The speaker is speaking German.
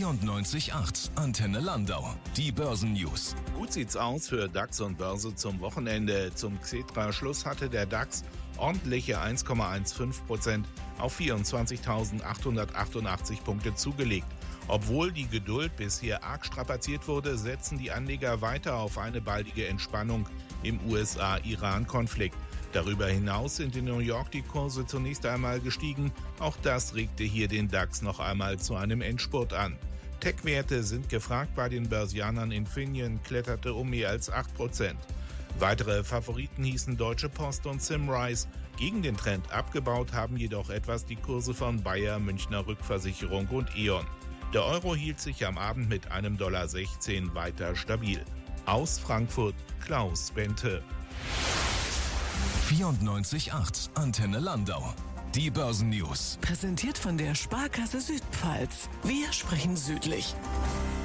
94.8 Antenne Landau. Die Börsennews. Gut sieht's aus für DAX und Börse zum Wochenende. Zum Xetra-Schluss hatte der DAX ordentliche 1,15% auf 24.888 Punkte zugelegt. Obwohl die Geduld bisher arg strapaziert wurde, setzen die Anleger weiter auf eine baldige Entspannung im USA-Iran-Konflikt. Darüber hinaus sind in New York die Kurse zunächst einmal gestiegen. Auch das regte hier den DAX noch einmal zu einem Endspurt an. Tech-Werte sind gefragt bei den Börsianern. Infineon kletterte um mehr als 8%. Weitere Favoriten hießen Deutsche Post und Symrise. Gegen den Trend abgebaut haben jedoch etwas die Kurse von Bayer, Münchner Rückversicherung und E.ON. Der Euro hielt sich am Abend mit einem $1,16 weiter stabil. Aus Frankfurt Klaus Bente. 94.8 Antenne Landau. Die Börsennews. Präsentiert von der Sparkasse Südpfalz. Wir sprechen südlich.